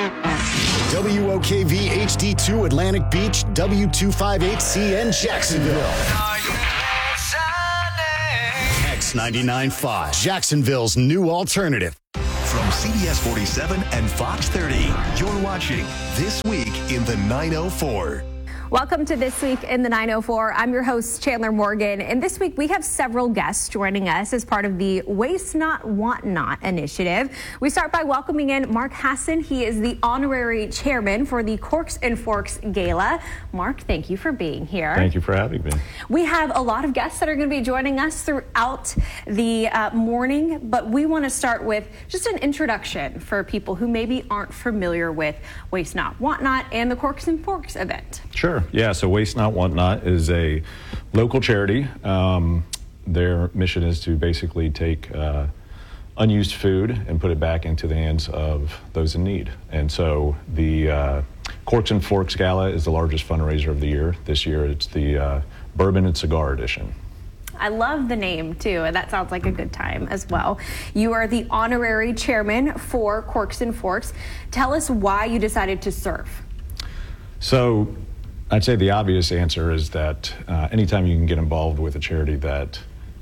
WOKV HD2 Atlantic Beach, W258CN Jacksonville. X99.5, Jacksonville's new alternative. From CBS 47 and Fox 30, you're watching This Week in the 904. Welcome to This Week in the 904. I'm your host, Chandler Morgan, and this week we have several guests joining us as part of the Waste Not, Want Not initiative. We start by welcoming in Mark Hassan. He is the honorary chairman for the Corks and Forks Gala. Mark, thank you for being here. Thank you for having me. We have a lot of guests that are going to be joining us throughout the morning, but we want to start with just an introduction for people who maybe aren't familiar with Waste Not, Want Not and the Corks and Forks event. Sure. Yeah, so Waste Not, Want Not is a local charity. Their mission is to basically take unused food and put it back into the hands of those in need. And so the Corks and Forks Gala is the largest fundraiser of the year. This year it's the Bourbon and Cigar Edition. I love the name, too, and that sounds like a good time as well. You are the honorary chairman for Corks and Forks. Tell us why you decided to serve. So I'd say the obvious answer is that anytime you can get involved with a charity that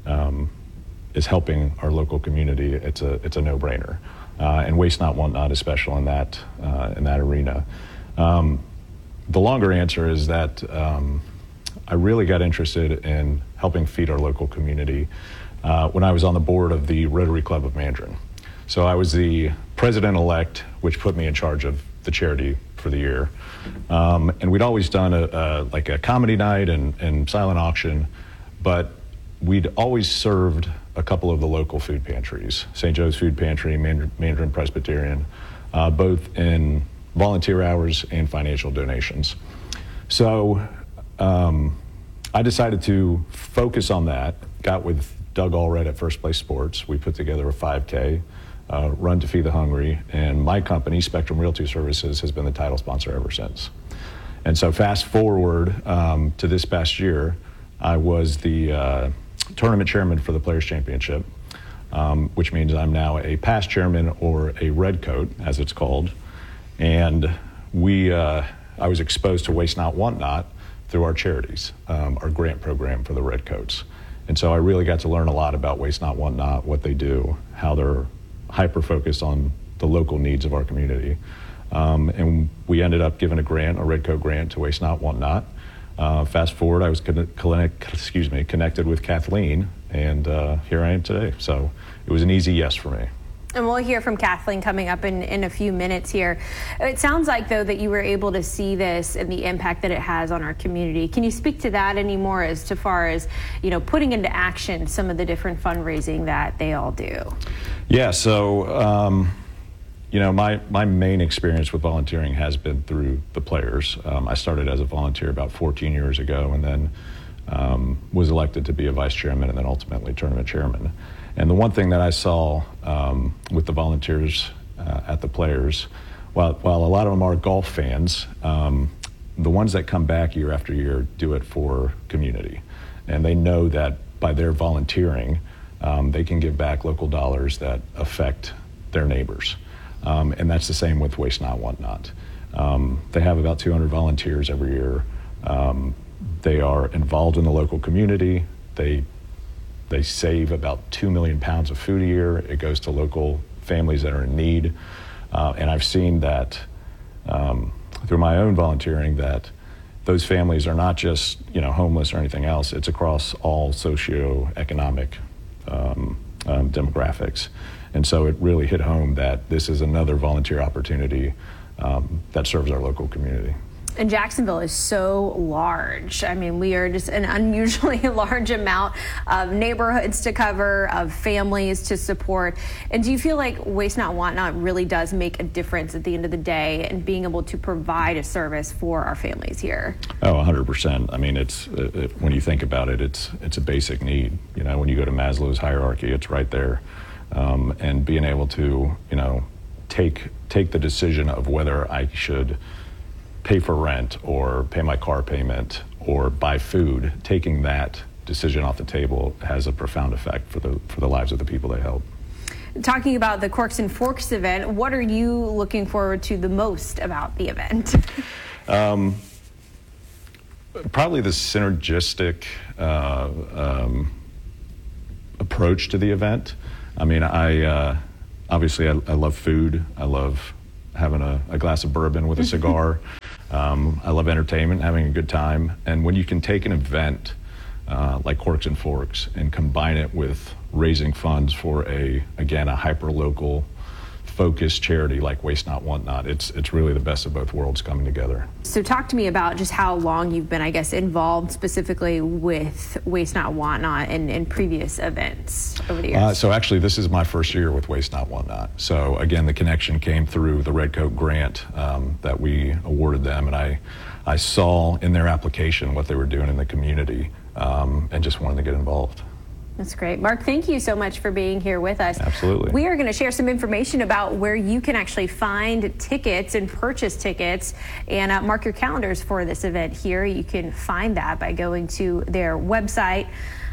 is helping our local community, it's a no-brainer. And Waste Not, Want Not is special in that arena. The longer answer is that I really got interested in helping feed our local community when I was on the board of the Rotary Club of Mandarin. So I was the president-elect, which put me in charge of the charity for the year. And we'd always done like a comedy night and silent auction, but we'd always served a couple of the local food pantries, St. Joe's Food Pantry, Mandarin Presbyterian, both in volunteer hours and financial donations. So I decided to focus on that, got with Doug Allred at First Place Sports. We put together a 5K, Run to Feed the Hungry, and my company, Spectrum Realty Services, has been the title sponsor ever since. And so fast forward to this past year, I was the tournament chairman for the Players Championship, which means I'm now a past chairman, or a red coat, as it's called. And I was exposed to Waste Not, Want Not through our charities, our grant program for the red coats. And so I really got to learn a lot about Waste Not, Want Not, what they do, how they're hyper-focused on the local needs of our community. And we ended up giving a red coat grant to Waste Not, Want Not. Fast forward, I was connected with Kathleen, and here I am today. So it was an easy yes for me. And we'll hear from Kathleen coming up in a few minutes here. It sounds like, though, that you were able to see this and the impact that it has on our community. Can you speak to that anymore as far as, putting into action some of the different fundraising that they all do? Yeah, so, my main experience with volunteering has been through the Players. I started as a volunteer about 14 years ago, and then was elected to be a vice chairman and then ultimately tournament chairman. And the one thing that I saw with the volunteers at the Players, while a lot of them are golf fans, the ones that come back year after year do it for community. And they know that by their volunteering, they can give back local dollars that affect their neighbors. And that's the same with Waste Not, Want Not. They have about 200 volunteers every year. They are involved in the local community. They save about 2 million pounds of food a year. It goes to local families that are in need. And I've seen that through my own volunteering, that those families are not just homeless or anything else. It's across all socioeconomic demographics. And so it really hit home that this is another volunteer opportunity that serves our local community. And Jacksonville is so large. I mean, we are just an unusually large amount of neighborhoods to cover, of families to support. And do you feel like Waste Not, Want Not really does make a difference at the end of the day in being able to provide a service for our families here? Oh, 100%. I mean, when you think about it, it's a basic need. When you go to Maslow's hierarchy, it's right there. And being able to, take the decision of whether I should pay for rent or pay my car payment or buy food, taking that decision off the table has a profound effect for the lives of the people they help. Talking about the Corks and Forks event, what are you looking forward to the most about the event? Probably the synergistic approach to the event. I mean, obviously I love food. I love having a glass of bourbon with a cigar. I love entertainment, having a good time. And when you can take an event like Corks and Forks and combine it with raising funds for a hyper-local focused charity like Waste Not Want Not, it's really the best of both worlds coming together. So talk to me about just how long you've been, I guess, involved specifically with Waste Not Want Not and previous events over the years. So actually, this is my first year with Waste Not Want Not. So again, the connection came through the Red Coat grant that we awarded them, and I saw in their application what they were doing in the community and just wanted to get involved. That's great. Mark, thank you so much for being here with us. Absolutely. We are going to share some information about where you can actually find tickets and purchase tickets and mark your calendars for this event here. You can find that by going to their website,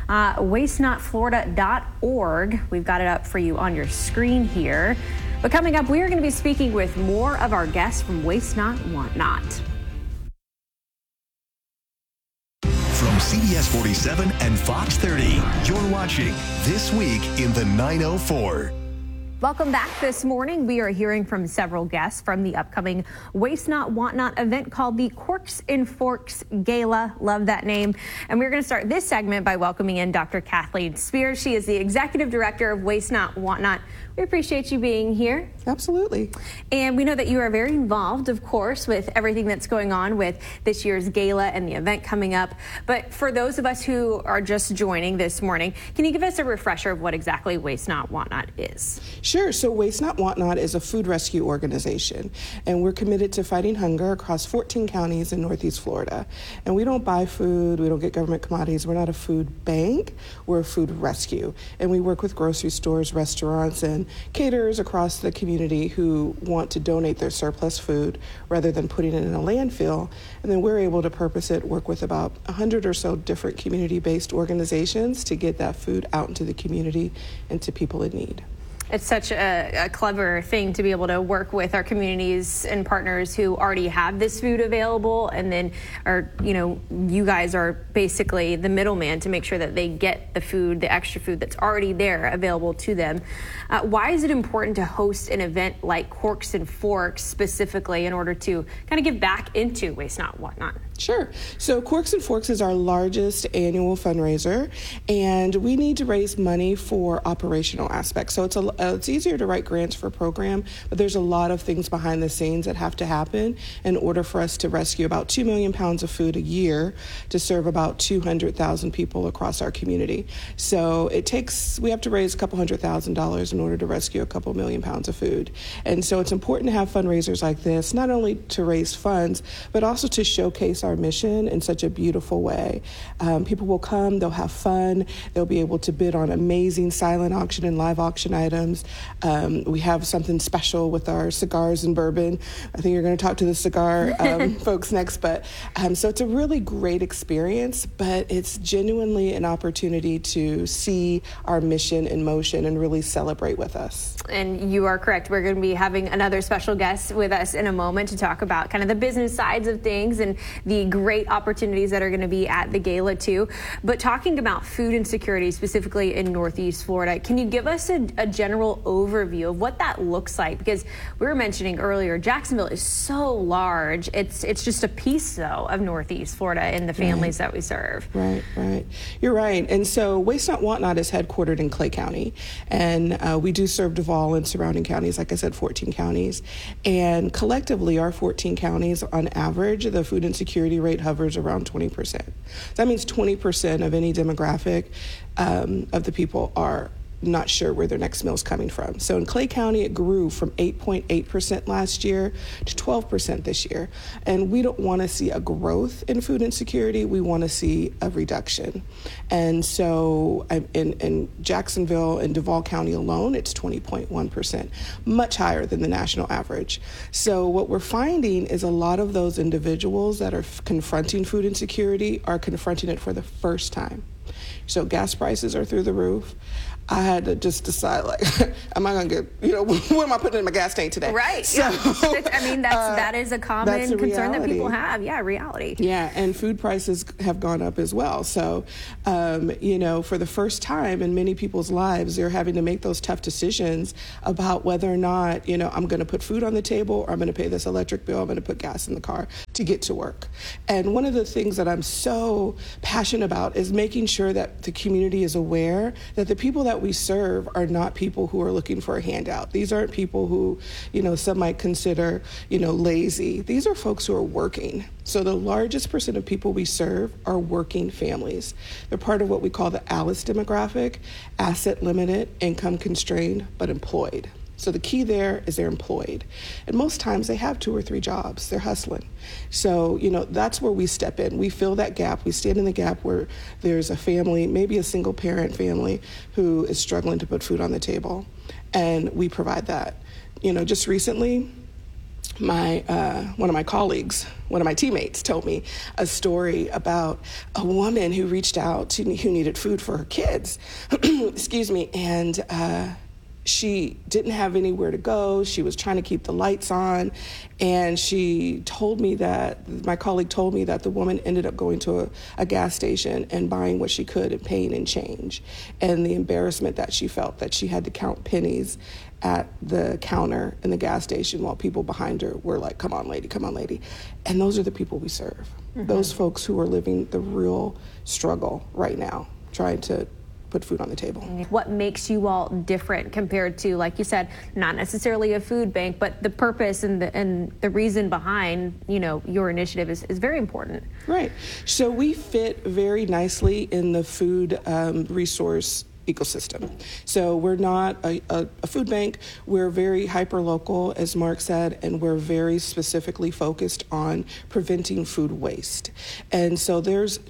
wastenotflorida.org. We've got it up for you on your screen here. But coming up, we are going to be speaking with more of our guests from Waste Not Want Not. From CBS 47 and Fox 30, you're watching This Week in the 904. Welcome back this morning. We are hearing from several guests from the upcoming Waste Not Want Not event called the Corks and Forks Gala. Love that name. And we're going to start this segment by welcoming in Dr. Kathleen Spears. She is the Executive Director of Waste Not Want Not. We appreciate you being here. Absolutely. And we know that you are very involved, of course, with everything that's going on with this year's gala and the event coming up. But for those of us who are just joining this morning, can you give us a refresher of what exactly Waste Not Want Not is? Sure. So Waste Not Want Not is a food rescue organization, and we're committed to fighting hunger across 14 counties in Northeast Florida. And we don't buy food. We don't get government commodities. We're not a food bank. We're a food rescue. And we work with grocery stores, restaurants, and caterers across the community who want to donate their surplus food rather than putting it in a landfill. And then we're able to purpose it, work with about 100 or so different community-based organizations to get that food out into the community and to people in need. It's such a clever thing to be able to work with our communities and partners who already have this food available, and then you guys are basically the middleman to make sure that they get the food, the extra food that's already there available to them. Why is it important to host an event like Corks and Forks specifically in order to kind of give back into Waste Not Want Not? Sure. So Corks and Forks is our largest annual fundraiser, and we need to raise money for operational aspects. So it's easier to write grants for a program, but there's a lot of things behind the scenes that have to happen in order for us to rescue about 2 million pounds of food a year to serve about 200,000 people across our community. So we have to raise a couple $100,000 in order to rescue a couple million pounds of food. And so it's important to have fundraisers like this, not only to raise funds, but also to showcase our mission in such a beautiful way. People will come, they'll have fun, they'll be able to bid on amazing silent auction and live auction items. We have something special with our cigars and bourbon. I think you're going to talk to the cigar folks next, but so it's a really great experience, but it's genuinely an opportunity to see our mission in motion and really celebrate with us. And you are correct. We're going to be having another special guest with us in a moment to talk about kind of the business sides of things and the great opportunities that are going to be at the gala too. But talking about food insecurity specifically in Northeast Florida, can you give us a general overview of what that looks like? Because we were mentioning earlier, Jacksonville is so large. It's just a piece though of Northeast Florida and the families that we serve. Right. You're right. And so Waste Not Want Not is headquartered in Clay County, and we do serve Duval and surrounding counties, like I said, 14 counties. And collectively, our 14 counties, on average, the food insecurity rate hovers around 20%. That means 20% of any demographic of the people are not sure where their next meal is coming from. So in Clay County, it grew from 8.8% last year to 12% this year. And we don't want to see a growth in food insecurity. We want to see a reduction. And so in Jacksonville and Duval County alone, it's 20.1%, much higher than the national average. So what we're finding is a lot of those individuals that are confronting food insecurity are confronting it for the first time. So gas prices are through the roof. I had to just decide, like, am I going to get, what am I putting in my gas tank today? Right. So, that is a common concern that people have. Yeah, reality. Yeah, and food prices have gone up as well. So, for the first time in many people's lives, they're having to make those tough decisions about whether or not, I'm going to put food on the table, or I'm going to pay this electric bill, I'm going to put gas in the car to get to work. And one of the things that I'm so passionate about is making sure that the community is aware that the people that we serve are not people who are looking for a handout. These aren't people who, some might consider, lazy. These are folks who are working. So the largest percent of people we serve are working families. They're part of what we call the ALICE demographic, asset limited, income constrained, but employed. So the key there is they're employed. And most times they have 2 or 3 jobs. They're hustling. So, that's where we step in. We fill that gap. We stand in the gap where there's a family, maybe a single parent family, who is struggling to put food on the table. And we provide that. Just recently, one of my colleagues, one of my teammates, told me a story about a woman who reached out who needed food for her kids. Excuse me. And she didn't have anywhere to go. She was trying to keep the lights on. And my colleague told me that the woman ended up going to a gas station and buying what she could and paying in change. And the embarrassment that she felt, that she had to count pennies at the counter in the gas station while people behind her were like, come on, lady, come on, lady. And those are the people we serve. Mm-hmm. Those folks who are living the real struggle right now, trying to put food on the table. What makes you all different compared to, like you said, not necessarily a food bank, but the purpose and the reason behind, your initiative is very important. Right. So we fit very nicely in the food resource ecosystem. So we're not a food bank. We're very hyper-local, as Mark said, and we're very specifically focused on preventing food waste. And so there's,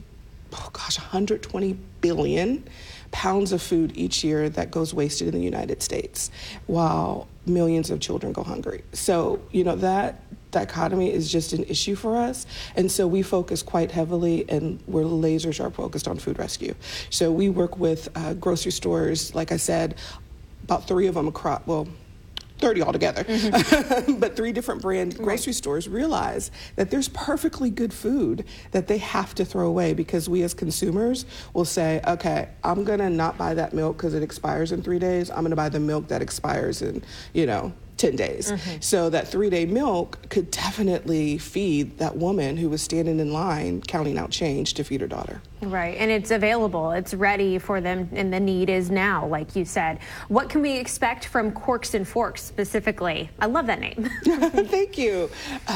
120 billion pounds of food each year that goes wasted in the United States, while millions of children go hungry. So, that dichotomy is just an issue for us. And so we focus quite heavily, and we're laser sharp focused on food rescue. So we work with grocery stores, like I said, about 3 of them across, 30 altogether, but 3 different brand grocery stores realize that there's perfectly good food that they have to throw away, because we as consumers will say, okay, I'm gonna not buy that milk because it expires in 3 days. I'm gonna buy the milk that expires in, 10 days. So that 3-day milk could definitely feed that woman who was standing in line counting out change to feed her daughter. Right, and it's available, it's ready for them, and the need is now, like you said. What can we expect from Corks and Forks specifically? I love that name. Thank you.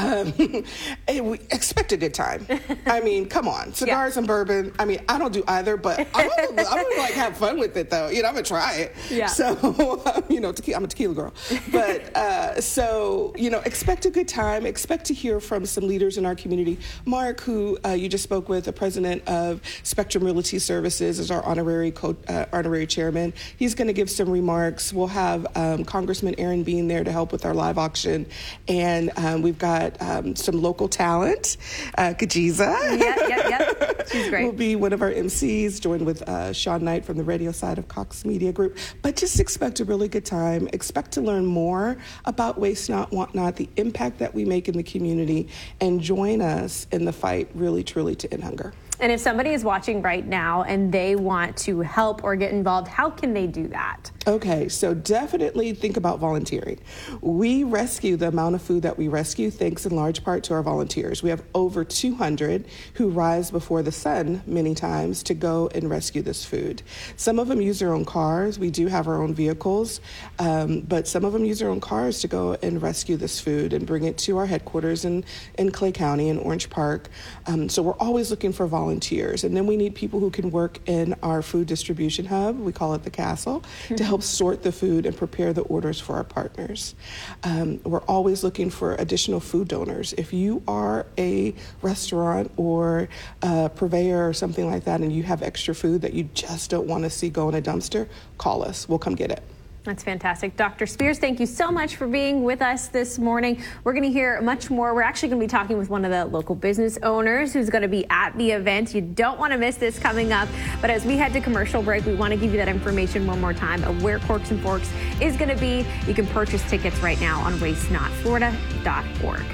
We expect a good time. I mean, come on, cigars and bourbon. I mean, I don't do either, but I'm gonna have fun with it though. I'm gonna try it. Yeah. So, I'm a tequila girl, but expect a good time. Expect to hear from some leaders in our community. Mark, who you just spoke with, the president of Spectrum Realty Services, is our honorary chairman. He's going to give some remarks. We'll have Congressman Aaron Bean there to help with our live auction, and we've got some local talent. Kajiza, Yep. She's great. Will be one of our MCs, joined with Sean Knight from the radio side of Cox Media Group. But just expect a really good time. Expect to learn more about Waste Not, Want Not, the impact that we make in the community, and join us in the fight, really, truly, to end hunger. And if somebody is watching right now and they want to help or get involved, how can they do that? Okay, so definitely think about volunteering. We rescue the amount of food that we rescue thanks in large part to our volunteers. We have over 200 who rise before the sun many times to go and rescue this food. Some of them use their own cars. We do have our own vehicles, but some of them use their own cars to go and rescue this food and bring it to our headquarters in Clay County in Orange Park. So we're always looking for volunteers. And then we need people who can work in our food distribution hub, we call it the Castle, to help sort the food and prepare the orders for our partners. We're always looking for additional food donors. If you are a restaurant or a purveyor or something like that and you have extra food that you just don't want to see go in a dumpster, call us. We'll come get it. That's fantastic. Dr. Spears, thank you so much for being with us this morning. We're going to hear much more. We're actually going to be talking with one of the local business owners who's going to be at the event. You don't want to miss this coming up. But as we head to commercial break, we want to give you that information one more time of where Corks and Forks is going to be. You can purchase tickets right now on wastenotflorida.org.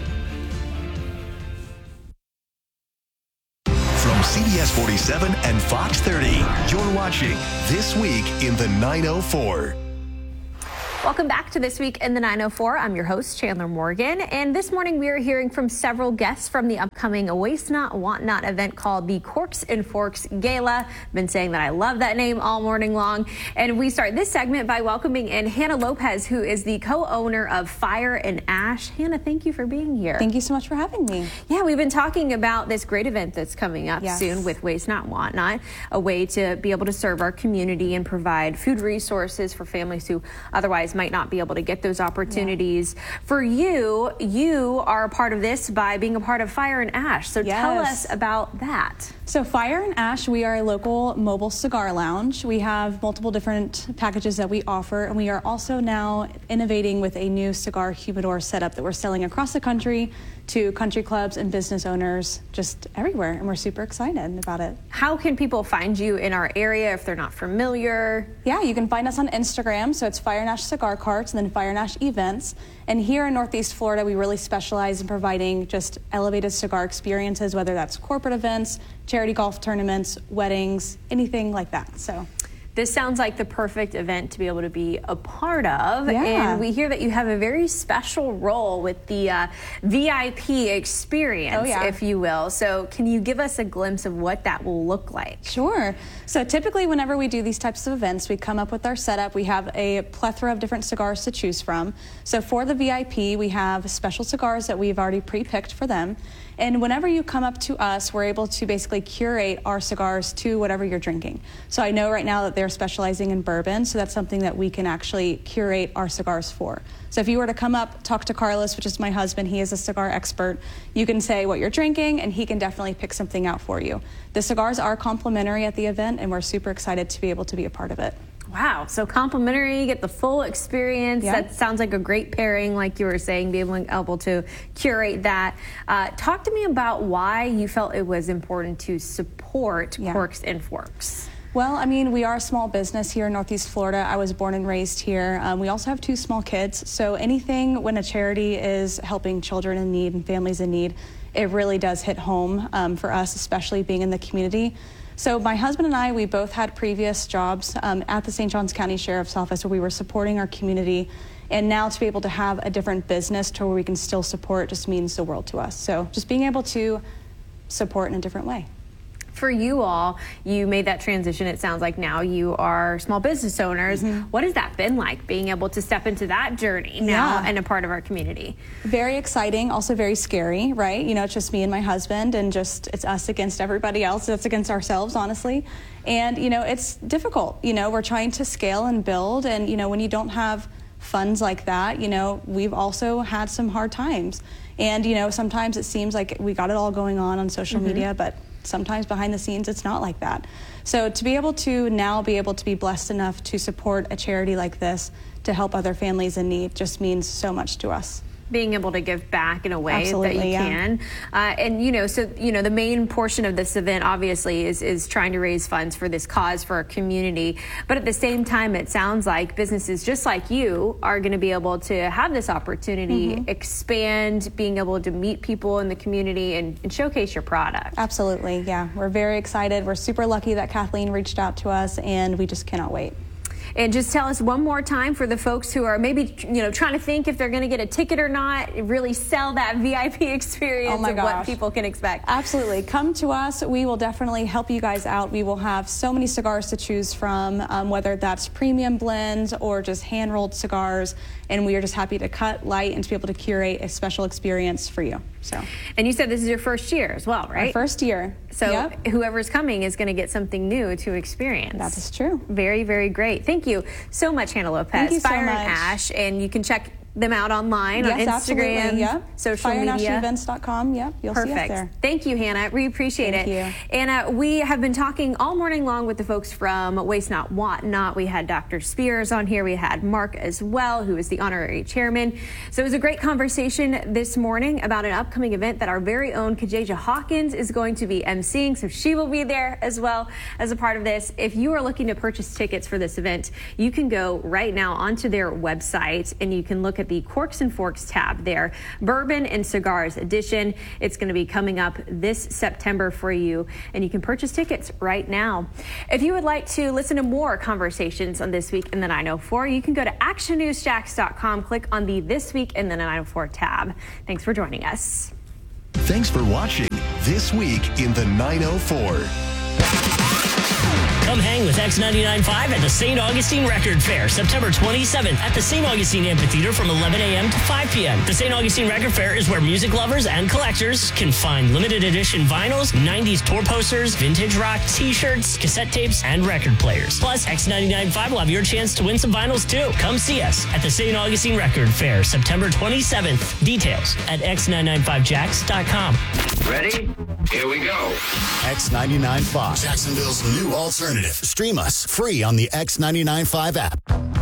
From CBS 47 and Fox 30, you're watching This Week in the 904. Welcome back to This Week in the 904. I'm your host, Chandler Morgan. And this morning we are hearing from several guests from the upcoming Waste Not, Want Not event called the Corks and Forks Gala. Been saying that I love that name all morning long. And we start this segment by welcoming in Hannah Lopez, who is the co-owner of Fire and Ash. Hannah, thank you for being here. Thank you so much for having me. Yeah, we've been talking about this great event that's coming up soon with Waste Not, Want Not, a way to be able to serve our community and provide food resources for families who otherwise might not be able to get those opportunities. For you, you are a part of this by being a part of Fire and Ash. So tell us about that. So Fire and Ash, we are a local mobile cigar lounge. We have multiple different packages that we offer, and we are also now innovating with a new cigar humidor setup that we're selling across the country to country clubs and business owners just everywhere, and we're super excited about it. How can people find you in our area if they're not familiar? Yeah, you can find us on Instagram, so it's Fire and Ash Cigar Carts and then Fire and Ash Events. And here in Northeast Florida, we really specialize in providing just elevated cigar experiences, whether that's corporate events, charity golf tournaments, weddings, anything like that. So this sounds like the perfect event to be able to be a part of. Yeah. And we hear that you have a very special role with the VIP experience, if you will. So can you give us a glimpse of what that will look like? Sure. So typically whenever we do these types of events, we come up with our setup. We have a plethora of different cigars to choose from. So for the VIP, we have special cigars that we've already pre-picked for them. And whenever you come up to us, we're able to basically curate our cigars to whatever you're drinking. So I know right now that they're specializing in bourbon, so that's something that we can actually curate our cigars for. So if you were to come up, talk to Carlos, which is my husband, he is a cigar expert, you can say what you're drinking and he can definitely pick something out for you. The cigars are complimentary at the event and we're super excited to be able to be a part of it. Wow, so complimentary, get the full experience. Yep. That sounds like a great pairing, like you were saying, be able to curate that. Talk to me about why you felt it was important to support Corks and Forks. Well, I mean, we are a small business here in Northeast Florida. I was born and raised here. We also have 2 small kids. So anything when a charity is helping children in need and families in need, it really does hit home for us, especially being in the community. So my husband and I, we both had previous jobs at the St. Johns County Sheriff's Office where we were supporting our community. And now to be able to have a different business to where we can still support just means the world to us. So just being able to support in a different way. For you all, you made that transition. It sounds like now you are small business owners. What has that been like, being able to step into that journey now and a part of our community? Very exciting, also very scary, right? You know, it's just me and my husband and just it's us against everybody else. It's against ourselves, honestly. And, you know, it's difficult. You know, we're trying to scale and build. And, you know, when you don't have funds like that, you know, we've also had some hard times. And, you know, sometimes it seems like we got it all going on social media, but sometimes behind the scenes it's not like that. So to be able to now be able to be blessed enough to support a charity like this to help other families in need just means so much to us. Being able to give back in a way that you can. And, you know, so, you know, the main portion of this event obviously is trying to raise funds for this cause for our community. But at the same time, it sounds like businesses just like you are going to be able to have this opportunity, expand, being able to meet people in the community and showcase your product. Absolutely, yeah. We're very excited. We're super lucky that Kathleen reached out to us and we just cannot wait. And just tell us one more time for the folks who are maybe, you know, trying to think if they're going to get a ticket or not, really sell that VIP experience of what people can expect. Absolutely. Come to us. We will definitely help you guys out. We will have so many cigars to choose from, whether that's premium blends or just hand-rolled cigars. And we are just happy to cut, light, and to be able to curate a special experience for you. So. And you said this is your first year as well, right? Our first year. So whoever's coming is going to get something new to experience. That is true. Very, very great. Thank you so much, Hannah Lopez. Thank you Fire so much. and Ash, and you can check them out online on Instagram, social media. FireNationalEvents.com. Yep, you'll see us there. Thank you, Hannah. We appreciate it. Thank you. Anna, we have been talking all morning long with the folks from Waste Not, Want Not. We had Dr. Spears on here. We had Mark as well, who is the honorary chairman. So it was a great conversation this morning about an upcoming event that our very own Kajaja Hawkins is going to be emceeing. So she will be there as well as a part of this. If you are looking to purchase tickets for this event, you can go right now onto their website and you can look at the Corks and Forks tab there, Bourbon and Cigars edition. It's going to be coming up this September for you, and you can purchase tickets right now. If you would like to listen to more conversations on This Week in the 904, you can go to actionnewsjax.com, click on the This Week in the 904 tab. Thanks for joining us. Thanks for watching This Week in the 904. Come hang with X99.5 at the St. Augustine Record Fair, September 27th at the St. Augustine Amphitheater from 11 a.m. to 5 p.m. The St. Augustine Record Fair is where music lovers and collectors can find limited edition vinyls, 90s tour posters, vintage rock, t-shirts, cassette tapes, and record players. Plus, X99.5 will have your chance to win some vinyls too. Come see us at the St. Augustine Record Fair, September 27th. Details at x995jax.com. Ready? Here we go. X99.5, Jacksonville's new alternative. Stream us free on the X99.5 app.